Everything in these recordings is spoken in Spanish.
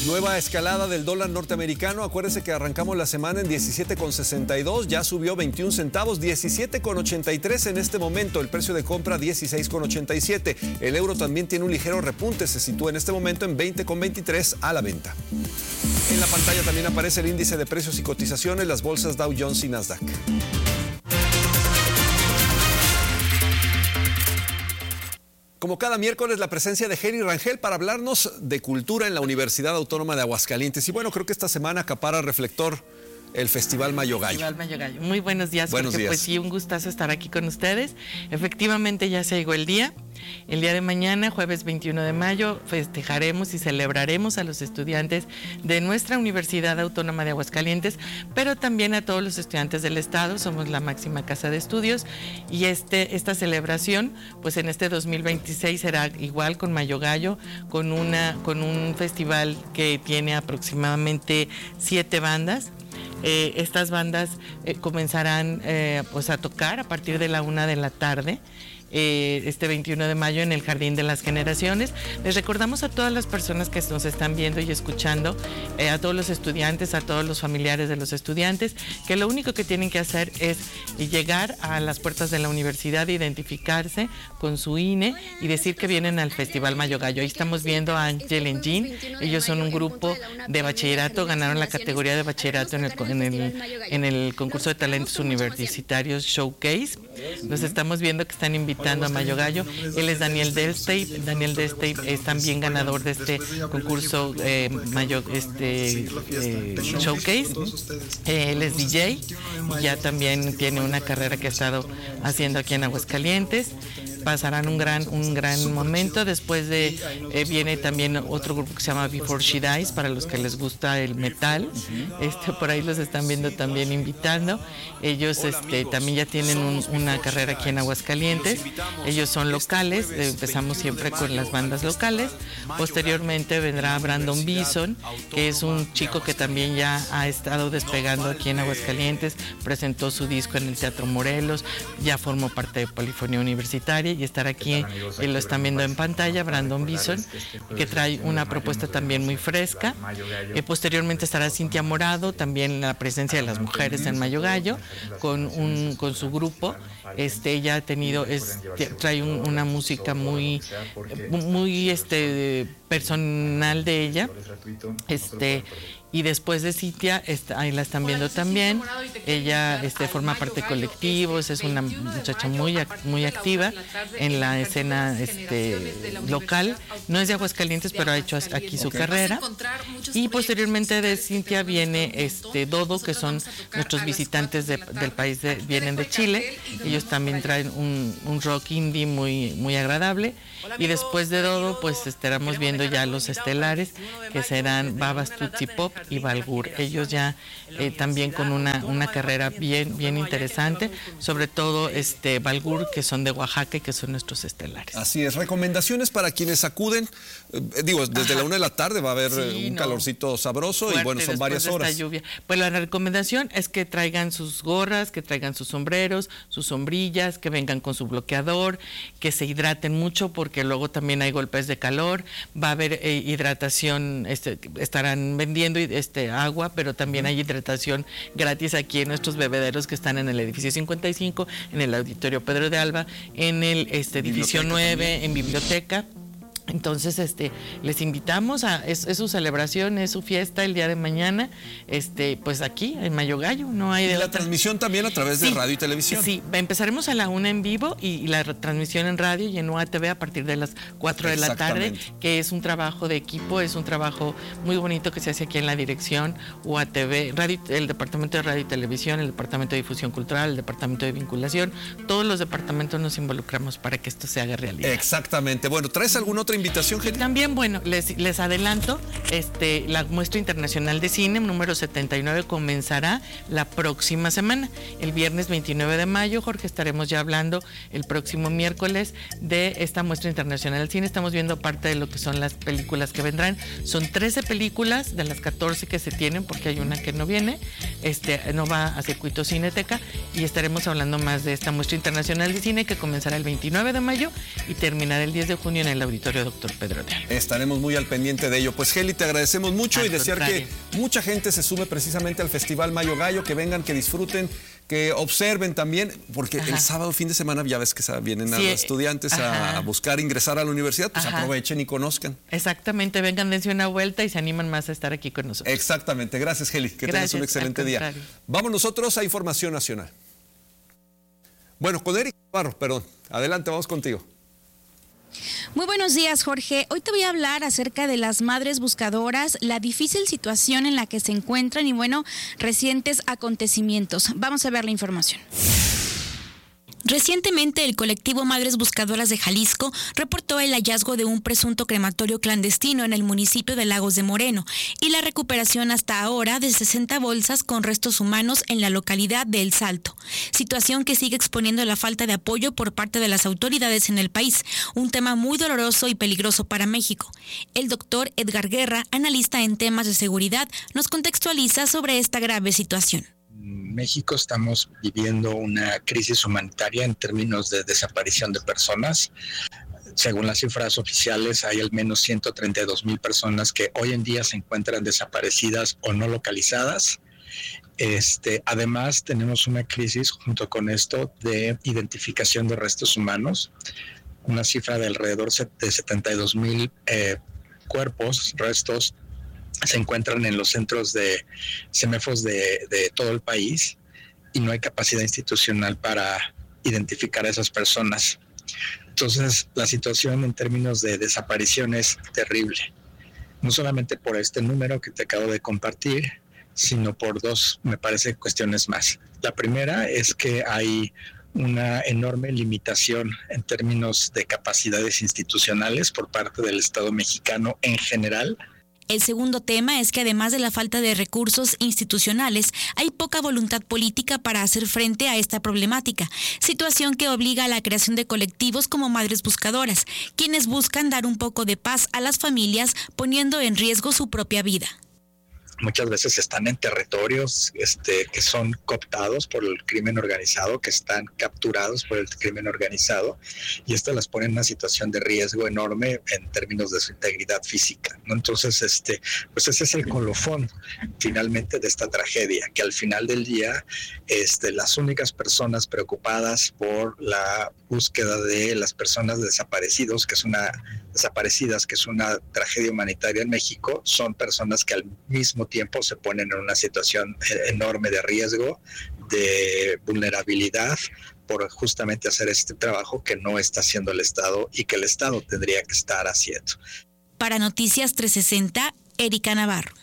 Nueva escalada del dólar norteamericano. Acuérdese que arrancamos la semana en 17,62, ya subió 21 centavos, 17,83 en este momento. El precio de compra 16,87. El euro también tiene un ligero repunte, se sitúa en este momento en 20,23 a la venta. En la pantalla también aparece el índice de precios y cotizaciones, las bolsas Dow Jones y Nasdaq. Como cada miércoles, la presencia de Heli Rangel para hablarnos de cultura en la Universidad Autónoma de Aguascalientes. Y bueno, creo que esta semana acapara reflector el Festival Mayo Gallo. Festival Mayo Gallo. Muy buenos días, Buenos días. Pues sí, un gustazo estar aquí con ustedes. Efectivamente, ya se llegó el día. El día de mañana, jueves 21 de mayo, festejaremos y celebraremos a los estudiantes de nuestra Universidad Autónoma de Aguascalientes, pero también a todos los estudiantes del estado. Somos la máxima casa de estudios y esta celebración, pues en este 2026 será igual con Mayo Gallo, con un festival que tiene aproximadamente 7 bandas. Estas bandas comenzarán pues a tocar a partir de la 1 de la tarde. Este 21 de mayo en el Jardín de las Generaciones. Les recordamos a todas las personas que nos están viendo y escuchando, a todos los estudiantes, a todos los familiares de los estudiantes, que lo único que tienen que hacer es llegar a las puertas de la universidad, identificarse con su INE y decir que vienen al Festival Mayo Gallo. Ahí estamos viendo a Angel Engine. Ellos son un grupo de bachillerato, ganaron la categoría de bachillerato en el concurso de talentos universitarios Showcase. Los estamos viendo que están invitando a Mayo Gallo. Él es Daniel Delstey. Daniel Delstey es también ganador de este concurso Showcase. Él es DJ y ya también tiene una carrera que ha estado haciendo aquí en Aguascalientes. Pasarán un gran momento. Después viene también otro grupo que se llama Before She Dies, para los que les gusta el metal. Por ahí los están viendo también invitando. Ellos también ya tienen una carrera aquí en Aguascalientes. Ellos son locales, empezamos siempre con las bandas locales. Posteriormente vendrá Brandon Bison, que es un chico que también ya ha estado despegando aquí en Aguascalientes, presentó su disco en el Teatro Morelos, ya formó parte de Polifonía Universitaria y estará aquí, lo están viendo en pantalla, Brandon Bison, que trae una propuesta también muy fresca. Posteriormente estará Cintia Morado, también la presencia de las mujeres en Mayo Gallo, con su grupo. Ella ha tenido, trae una música muy personal de ella. Y después de Cintia, ahí la están viendo también. Ella forma parte de colectivos, es una muchacha muy activa en la escena local. No es de Aguascalientes, pero ha hecho aquí su carrera. Y posteriormente de Cintia viene Dodo, que son nuestros visitantes del país, vienen de Chile. Ellos también traen un rock indie muy agradable. Y después de Dodo, pues estaremos viendo ya los estelares, que serán Babas Tutsi Pop y Balgur. Ellos ya también con una carrera bien interesante, sobre todo Balgur, que son de Oaxaca y que son nuestros estelares. Así es. Recomendaciones para quienes acuden, desde la 1 de la tarde va a haber un calorcito sabroso fuerte, y bueno, son varias horas. Esta lluvia. Pues la recomendación es que traigan sus gorras, que traigan sus sombreros, sus sombrillas, que vengan con su bloqueador, que se hidraten mucho porque luego también hay golpes de calor, va a haber hidratación, estarán vendiendo agua, pero también hay hidratación gratis aquí en nuestros bebederos que están en el edificio 55, en el auditorio Pedro de Alba, en el edificio 9, también. En biblioteca. Entonces, les invitamos es su celebración, es su fiesta el día de mañana, pues aquí en Mayo Gallo, no hay de la otra. Transmisión también a través de radio y televisión. Sí, empezaremos a la 1 en vivo y la transmisión en radio y en UATV a partir de las 4 de la tarde, que es un trabajo de equipo, es un trabajo muy bonito que se hace aquí en la dirección UATV, el Departamento de Radio y Televisión, el Departamento de Difusión Cultural, el Departamento de Vinculación, todos los departamentos nos involucramos para que esto se haga realidad. Exactamente. Bueno, ¿traes alguna otra invitación, Jenny? También, bueno, les adelanto, la Muestra Internacional de Cine número 79 comenzará la próxima semana, el viernes 29 de mayo. Jorge, estaremos ya hablando el próximo miércoles de esta Muestra Internacional del Cine. Estamos viendo parte de lo que son las películas que vendrán. Son 13 películas de las 14 que se tienen, porque hay una que no viene, no va a Circuito Cineteca, y estaremos hablando más de esta Muestra Internacional de Cine que comenzará el 29 de mayo y terminará el 10 de junio en el Auditorio mucho, doctor Pedro de Alba. Estaremos muy al pendiente de ello. Pues Heli, te agradecemos mucho y desear que mucha gente se sume precisamente al Festival Mayo Gallo, que vengan, que disfruten, que observen también, porque el sábado, fin de semana, ya ves que vienen a los estudiantes a buscar ingresar a la universidad, pues aprovechen y conozcan. Exactamente, vengan, dense una vuelta y se animan más a estar aquí con nosotros. Exactamente, gracias Heli, que tengas un excelente día. Vamos nosotros a Información Nacional. Bueno, con Erika Navarro, perdón. Adelante, vamos contigo. Muy buenos días, Jorge. Hoy te voy a hablar acerca de las madres buscadoras, la difícil situación en la que se encuentran y, recientes acontecimientos. Vamos a ver la información. Recientemente, el colectivo Madres Buscadoras de Jalisco reportó el hallazgo de un presunto crematorio clandestino en el municipio de Lagos de Moreno y la recuperación hasta ahora de 60 bolsas con restos humanos en la localidad de El Salto, situación que sigue exponiendo la falta de apoyo por parte de las autoridades en el país, un tema muy doloroso y peligroso para México. El doctor Edgar Guerra, analista en temas de seguridad, nos contextualiza sobre esta grave situación. En México estamos viviendo una crisis humanitaria en términos de desaparición de personas. Según las cifras oficiales, hay al menos 132,000 personas que hoy en día se encuentran desaparecidas o no localizadas. Además, tenemos una crisis junto con esto de identificación de restos humanos, una cifra de alrededor de 72,000 cuerpos, restos, se encuentran en los centros de CEMEFOS de todo el país y no hay capacidad institucional para identificar a esas personas. Entonces, la situación en términos de desaparición es terrible. No solamente por este número que te acabo de compartir, sino por dos, me parece, cuestiones más. La primera es que hay una enorme limitación en términos de capacidades institucionales por parte del Estado mexicano en general. El segundo tema es que además de la falta de recursos institucionales, hay poca voluntad política para hacer frente a esta problemática, situación que obliga a la creación de colectivos como Madres Buscadoras, quienes buscan dar un poco de paz a las familias poniendo en riesgo su propia vida. Muchas veces están en territorios que son cooptados por el crimen organizado, que están capturados por el crimen organizado, y esto las pone en una situación de riesgo enorme en términos de su integridad física, ¿no? Entonces, pues ese es el colofón finalmente de esta tragedia, que al final del día las únicas personas preocupadas por la búsqueda de las personas desaparecidas, que es una tragedia humanitaria en México, son personas que al mismo tiempo se ponen en una situación enorme de riesgo, de vulnerabilidad, por justamente hacer este trabajo que no está haciendo el Estado y que el Estado tendría que estar haciendo. Para Noticias 360, Erika Navarro.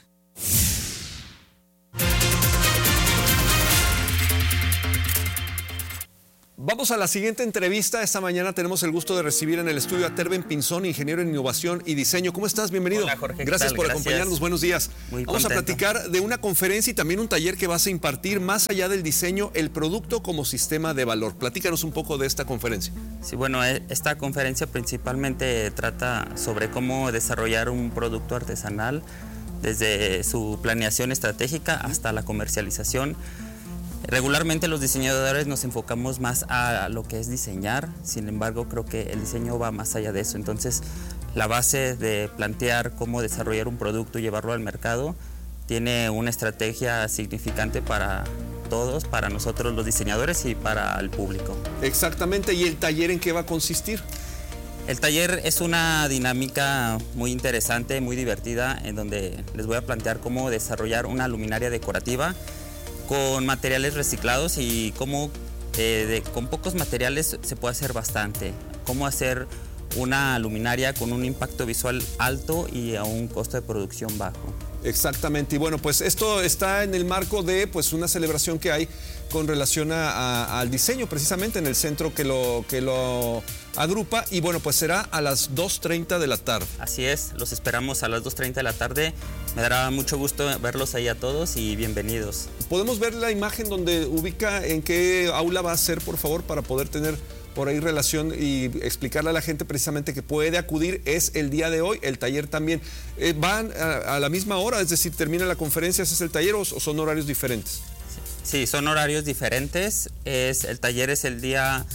Vamos a la siguiente entrevista. Esta mañana tenemos el gusto de recibir en el estudio a Terben Pinzón, ingeniero en innovación y diseño. ¿Cómo estás? Bienvenido. Hola, Jorge. Gracias por acompañarnos. Buenos días. Vamos a platicar de una conferencia y también un taller que vas a impartir más allá del diseño, el producto como sistema de valor. Platícanos un poco de esta conferencia. Sí, bueno, esta conferencia principalmente trata sobre cómo desarrollar un producto artesanal desde su planeación estratégica hasta la comercialización. Regularmente los diseñadores nos enfocamos más a lo que es diseñar, sin embargo creo que el diseño va más allá de eso. Entonces la base de plantear cómo desarrollar un producto y llevarlo al mercado tiene una estrategia significante para todos, para nosotros los diseñadores y para el público. Exactamente, ¿y el taller en qué va a consistir? El taller es una dinámica muy interesante, muy divertida, en donde les voy a plantear cómo desarrollar una luminaria decorativa con materiales reciclados y cómo con pocos materiales se puede hacer bastante. Cómo hacer una luminaria con un impacto visual alto y a un costo de producción bajo. Exactamente, y bueno, pues esto está en el marco de pues una celebración que hay con relación al diseño, precisamente en el centro que lo agrupa, y bueno, pues será a las 2:30 de la tarde. Así es, los esperamos a las 2:30 de la tarde. Me dará mucho gusto verlos ahí a todos y bienvenidos. ¿Podemos ver la imagen donde ubica en qué aula va a ser, por favor, para poder tener por ahí relación y explicarle a la gente precisamente que puede acudir? Es el día de hoy, el taller también. ¿Van a la misma hora? Es decir, ¿termina la conferencia, ese es el taller o son horarios diferentes? Sí, son horarios diferentes. El taller es el día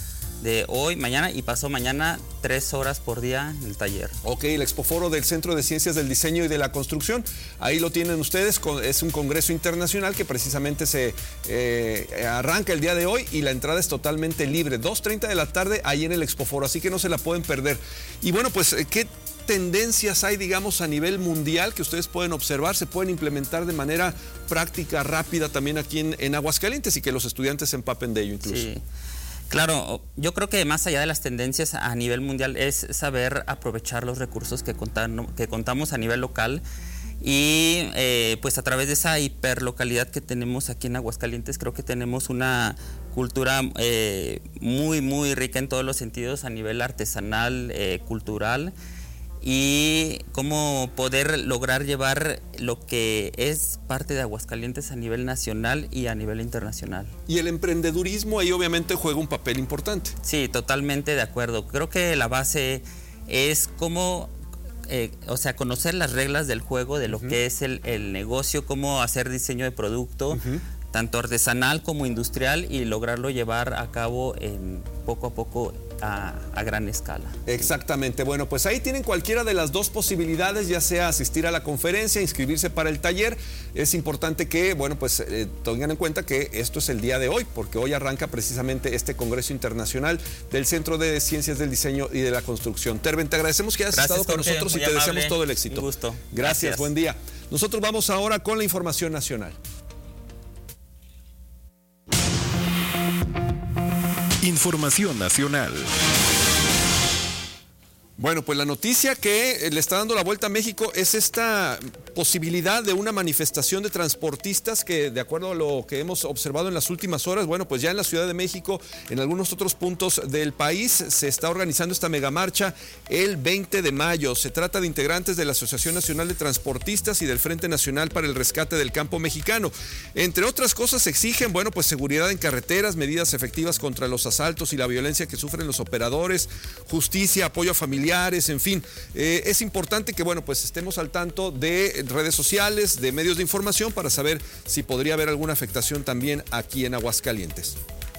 de hoy, mañana y pasado mañana, 3 horas por día en el taller. Ok, el Expoforo del Centro de Ciencias del Diseño y de la Construcción, ahí lo tienen ustedes, es un congreso internacional que precisamente se arranca el día de hoy y la entrada es totalmente libre, 2:30 de la tarde ahí en el Expoforo, así que no se la pueden perder. Y bueno, pues, ¿qué tendencias hay, digamos, a nivel mundial que ustedes pueden observar, se pueden implementar de manera práctica, rápida también aquí en Aguascalientes y que los estudiantes se empapen de ello incluso? Sí. Claro, yo creo que más allá de las tendencias a nivel mundial es saber aprovechar los recursos que contamos a nivel local y pues a través de esa hiperlocalidad que tenemos aquí en Aguascalientes, creo que tenemos una cultura muy, muy rica en todos los sentidos a nivel artesanal, cultural, y cómo poder lograr llevar lo que es parte de Aguascalientes a nivel nacional y a nivel internacional. Y el emprendedurismo ahí obviamente juega un papel importante. Sí, totalmente de acuerdo. Creo que la base es cómo, conocer las reglas del juego, de lo que es el negocio, cómo hacer diseño de producto, tanto artesanal como industrial, y lograrlo llevar a cabo poco a poco a gran escala. Exactamente. Bueno, pues ahí tienen cualquiera de las dos posibilidades, ya sea asistir a la conferencia, inscribirse para el taller. Es importante que, bueno, pues tengan en cuenta que esto es el día de hoy, porque hoy arranca precisamente este Congreso Internacional del Centro de Ciencias del Diseño y de la Construcción. Terben, te agradecemos que hayas estado con nosotros y te deseamos todo el éxito. Un gusto. Gracias, buen día. Nosotros vamos ahora con la información nacional. Información nacional. Bueno, pues la noticia que le está dando la vuelta a México es esta posibilidad de una manifestación de transportistas que, de acuerdo a lo que hemos observado en las últimas horas, bueno, pues ya en la Ciudad de México, en algunos otros puntos del país, se está organizando esta megamarcha el 20 de mayo. Se trata de integrantes de la Asociación Nacional de Transportistas y del Frente Nacional para el Rescate del Campo Mexicano. Entre otras cosas exigen, bueno, pues seguridad en carreteras, medidas efectivas contra los asaltos y la violencia que sufren los operadores, justicia, apoyo a familiares, en fin. Es importante que, bueno, pues estemos al tanto de redes sociales, de medios de información para saber si podría haber alguna afectación también aquí en Aguascalientes.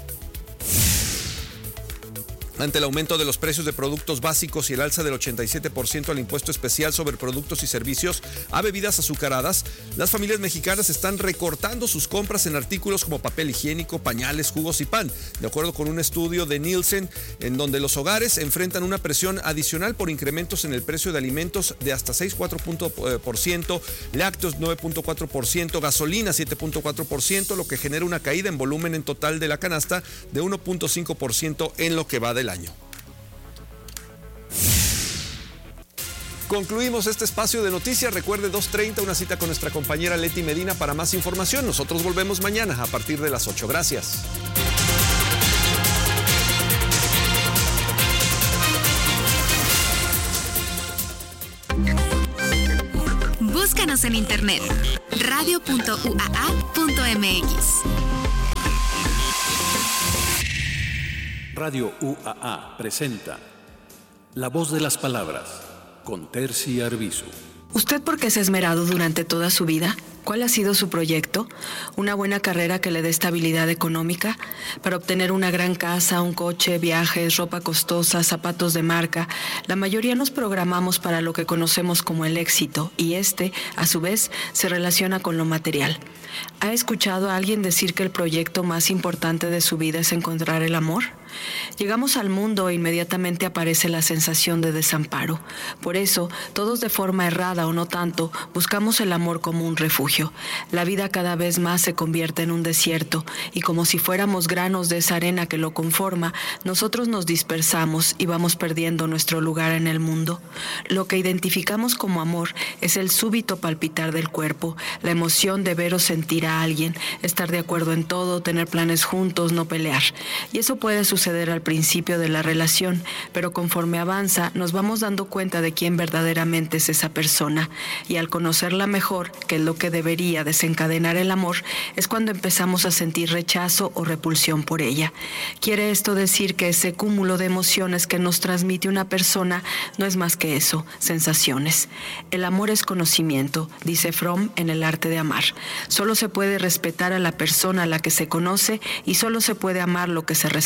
Ante el aumento de los precios de productos básicos y el alza del 87% al impuesto especial sobre productos y servicios a bebidas azucaradas, las familias mexicanas están recortando sus compras en artículos como papel higiénico, pañales, jugos y pan, de acuerdo con un estudio de Nielsen, en donde los hogares enfrentan una presión adicional por incrementos en el precio de alimentos de hasta 6,4%, lácteos 9,4%, gasolina 7,4%, lo que genera una caída en volumen en total de la canasta de 1,5% en lo que va del año. Concluimos este espacio de noticias. Recuerde, 2:30, una cita con nuestra compañera Leti Medina para más información. Nosotros volvemos mañana a partir de las 8. Gracias. Búscanos en internet, radio.uaa.mx. Radio UAA presenta La Voz de las Palabras, con Terci Arbizu. ¿Usted por qué se ha esmerado durante toda su vida? ¿Cuál ha sido su proyecto? ¿Una buena carrera que le dé estabilidad económica? Para obtener una gran casa, un coche, viajes, ropa costosa, zapatos de marca. La mayoría nos programamos para lo que conocemos como el éxito y a su vez, se relaciona con lo material. ¿Ha escuchado a alguien decir que el proyecto más importante de su vida es encontrar el amor? Llegamos al mundo e inmediatamente aparece la sensación de desamparo. Por eso, todos de forma errada o no tanto, buscamos el amor como un refugio. La vida cada vez más se convierte en un desierto y como si fuéramos granos de esa arena que lo conforma, nosotros nos dispersamos y vamos perdiendo nuestro lugar en el mundo. Lo que identificamos como amor es el súbito palpitar del cuerpo, la emoción de ver o sentir a alguien, estar de acuerdo en todo, tener planes juntos, no pelear. Y eso puede suceder al principio de la relación, pero conforme avanza nos vamos dando cuenta de quién verdaderamente es esa persona y al conocerla mejor, que es lo que debería desencadenar el amor, es cuando empezamos a sentir rechazo o repulsión por ella. Quiere esto decir que ese cúmulo de emociones que nos transmite una persona no es más que eso, sensaciones. El amor es conocimiento, dice Fromm en El arte de amar. Solo se puede respetar a la persona a la que se conoce y solo se puede amar lo que se respeta.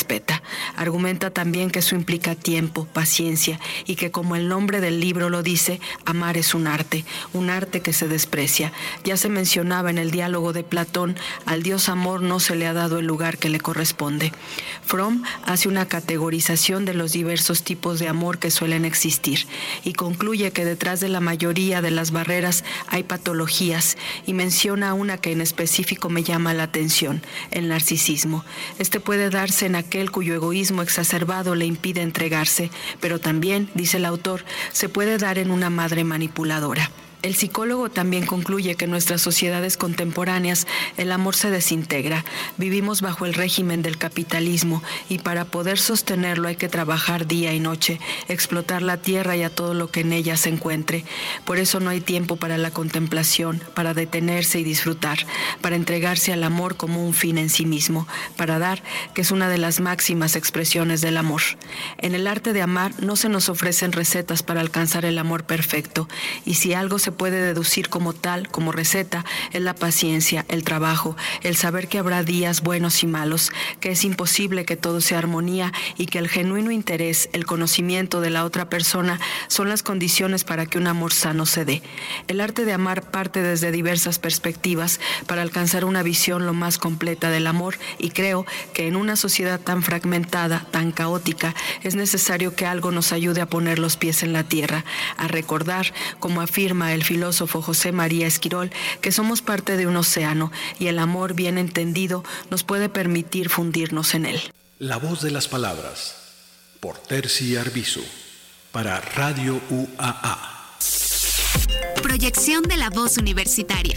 Argumenta también que eso implica tiempo, paciencia, y que como el nombre del libro lo dice, amar es un arte que se desprecia. Ya se mencionaba en el diálogo de Platón, al Dios amor no se le ha dado el lugar que le corresponde. Fromm hace una categorización de los diversos tipos de amor que suelen existir y concluye que detrás de la mayoría de las barreras hay patologías, y menciona una que en específico me llama la atención: el narcisismo. Este puede darse en aquel cuyo egoísmo exacerbado le impide entregarse, pero también, dice el autor, se puede dar en una madre manipuladora. El psicólogo también concluye que en nuestras sociedades contemporáneas el amor se desintegra. Vivimos bajo el régimen del capitalismo y para poder sostenerlo hay que trabajar día y noche, explotar la tierra y a todo lo que en ella se encuentre. Por eso no hay tiempo para la contemplación, para detenerse y disfrutar, para entregarse al amor como un fin en sí mismo, para dar, que es una de las máximas expresiones del amor. En el arte de amar no se nos ofrecen recetas para alcanzar el amor perfecto, y si algo se puede deducir como tal, como receta, es la paciencia, el trabajo, el saber que habrá días buenos y malos, que es imposible que todo sea armonía y que el genuino interés, el conocimiento de la otra persona son las condiciones para que un amor sano se dé. El arte de amar parte desde diversas perspectivas para alcanzar una visión lo más completa del amor, y creo que en una sociedad tan fragmentada, tan caótica, es necesario que algo nos ayude a poner los pies en la tierra, a recordar, como afirma el filósofo José María Esquirol, que somos parte de un océano y el amor bien entendido nos puede permitir fundirnos en él. La voz de las palabras, por Terci Arbizu, para Radio UAA. Proyección de la voz universitaria.